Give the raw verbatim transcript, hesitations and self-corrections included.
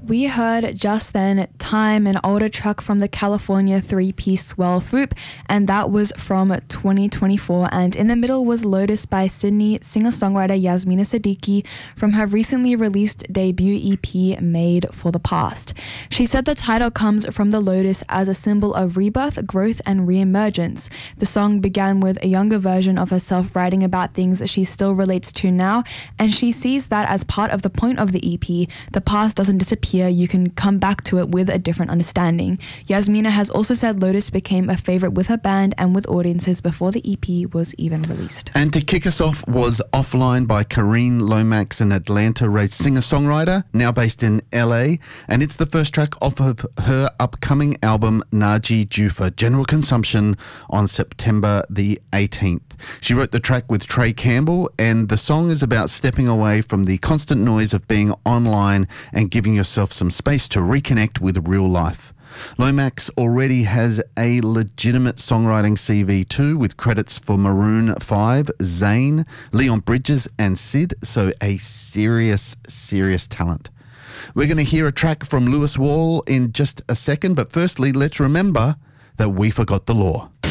We heard just then Time, an older track from the California three-piece Swell Foop, and that was from twenty twenty-four. And in the middle was Lotus by Sydney singer-songwriter Yasmina Siddiqui from her recently released debut E P, Made for the Past. She said the title comes from the lotus as a symbol of rebirth, growth, and re-emergence. The song began with a younger version of herself writing about things she still relates to now, and she sees that as part of the point of the E P. The past doesn't disappear. You can come back to it with a different understanding. Yasmina has also said Lotus became a favourite with her band and with audiences before the E P was even released. And to kick us off was Offline by Kareen Lomax, an Atlanta-raised singer-songwriter, now based in L A, and it's the first track off of her upcoming album Naji, due for general consumption on September the eighteenth. She wrote the track with Trey Campbell, and the song is about stepping away from the constant noise of being online and giving yourself some space to reconnect with real life. Lomax already has a legitimate songwriting C V too, with credits for Maroon five, Zayn, Leon Bridges and Sid, so a serious, serious talent. We're going to hear a track from Lewis Wall in just a second, but firstly, let's remember that we forgot the law.